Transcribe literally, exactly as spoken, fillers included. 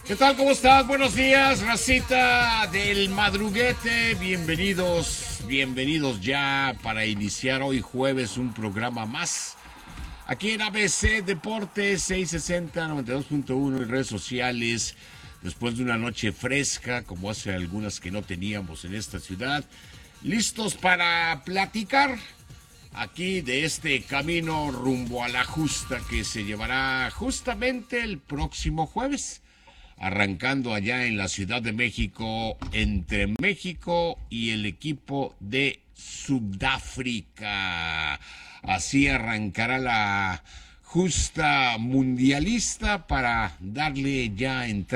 ¿Qué tal? ¿Cómo estás? Buenos días, racita del madruguete. Bienvenidos, bienvenidos ya para iniciar hoy jueves un programa más. Aquí en A B C Deportes seiscientos sesenta, noventa y dos punto uno y redes sociales. Después de una noche fresca, como hace algunas que no teníamos en esta ciudad. Listos para platicar aquí de este camino rumbo a la justa que se llevará justamente el próximo jueves, arrancando allá en la Ciudad de México, entre México y el equipo de Sudáfrica. Así arrancará la justa mundialista para darle ya entrada